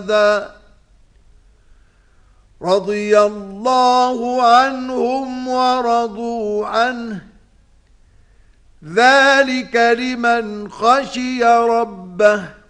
رضي الله عنهم ورضوا عنه ذلك لمن خشي ربه